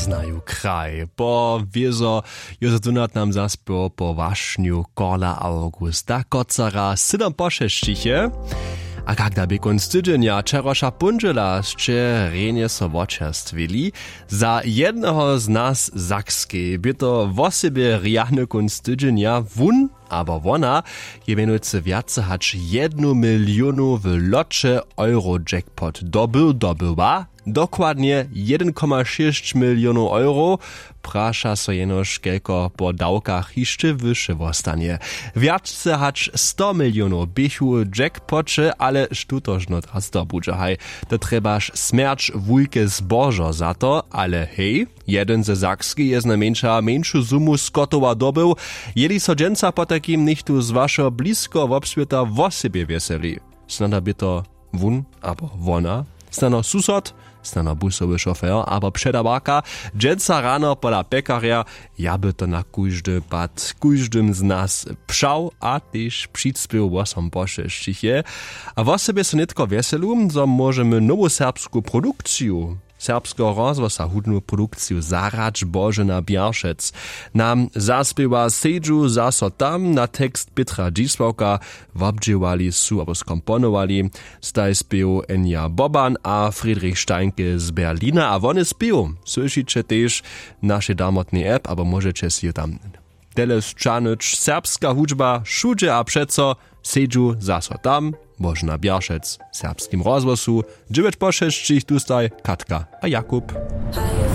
poznajú kraj. Po wiezo Józef Dunat nam zaspał po wašňu Korla Augusta Kocara 7 po 6. A kada by konc tydzienia čeroša punžela sče rejne so vočerstvili, za jednego z nas Zakskiej by to w osobie riahny konc tydzienia wun, aber wona je menujce viace hacz 1 milionu w locie Euro-Jackpot dobyła, dokładnie 1,6 milionów euro, prasza so jenoż kelko po dawkach jeszcze wyższe wostanie. Viace hacz 100 milionów bychu jackpocie, ale sztutożno teraz to budże, hej, to trebaż smierć wujke zbożo za to, ale hej, jeden ze Zakski jest na mniejszą sumu skotowa dobył, jeli so dżęca po takim nichtu z waszo blisko w obswieta w sobie weseli. Snada by to wun, albo wona, snano susod, snano busowy szofer, albo przedawaka, dżęca rano pola pekaria, ja by to na kujdy pad, kujdym z nas pszał, a też przycpił wosom poszeszczychie. A w sobie so nitko weselu, zo możemy nową serbską produkcję, serbskiego rozwosa hudną produkcję zarać Bożena Bjarszec. Nam zaspiewa Seju zaso tam na tekst Petra Dzisławka wobdziewali su albo skomponowali. Staj spiew Enia Boban a Friedrich Steinke z Berlina, a wony spiew. Słyszycie też nasze damotny app, albo możecie si tam teleszczanyć. Serbska hudźba szudże a przeco Seju zaso tam, Bożena Bjarszec, serbskim rozwosu, 9 po 6, tu staj Katka a Jakub.